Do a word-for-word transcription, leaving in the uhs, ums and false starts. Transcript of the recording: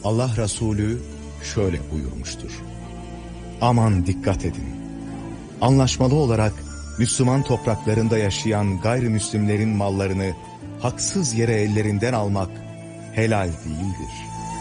Allah Resulü şöyle buyurmuştur: Aman dikkat edin! Anlaşmalı olarak Müslüman topraklarında yaşayan gayrimüslimlerin mallarını haksız yere ellerinden almak helal değildir.